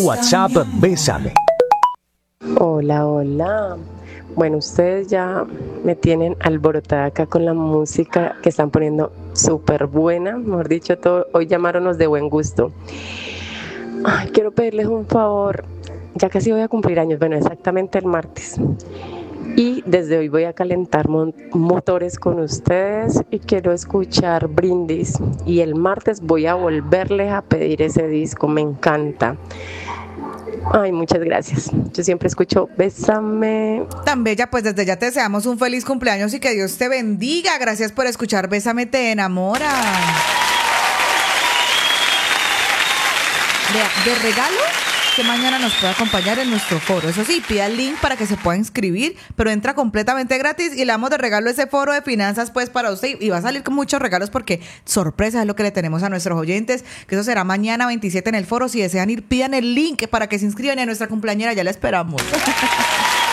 WhatsApp Bésame. Hola, hola. Bueno, ustedes ya me tienen alborotada acá con la música que están poniendo súper buena. Mejor dicho, todo, hoy llamaron los de buen gusto. Ay, quiero pedirles un favor. Ya casi voy a cumplir años, bueno, exactamente el martes. Y desde hoy voy a calentar motores con ustedes y quiero escuchar Brindis. Y el martes voy a volverles a pedir ese disco, me encanta. Ay, muchas gracias. Yo siempre escucho Bésame. Tan bella, pues desde ya te deseamos un feliz cumpleaños y que Dios te bendiga. Gracias por escuchar Bésame te enamora. De regalo, que mañana nos puede acompañar en nuestro foro. Eso sí, pida el link para que se pueda inscribir, pero entra completamente gratis y le damos de regalo ese foro de finanzas pues para usted y va a salir con muchos regalos porque sorpresa es lo que le tenemos a nuestros oyentes, que eso será mañana 27 en el foro. Si desean ir, pidan el link para que se inscriban y a nuestra cumpleañera ya la esperamos.